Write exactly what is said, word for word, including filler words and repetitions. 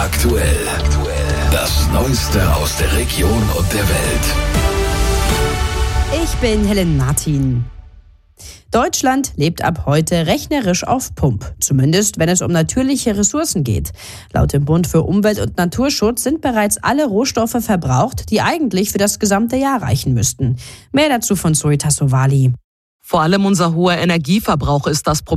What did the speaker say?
aktuell. Das Neueste aus der Region und der Welt. Ich bin Helen Martin. Deutschland lebt ab heute rechnerisch auf Pump, zumindest wenn es um natürliche Ressourcen geht. Laut dem Bund für Umwelt und Naturschutz sind bereits alle Rohstoffe verbraucht, die eigentlich für das gesamte Jahr reichen müssten. Mehr dazu von Zoe Tassovali. Vor allem unser hoher Energieverbrauch ist das Problem.